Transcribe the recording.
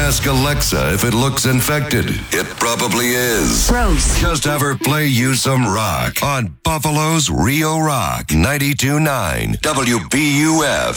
ask Alexa if it looks infected. It probably is. Gross. Just have her play you some rock on Buffalo's Rio Rock 92.9 WBUF.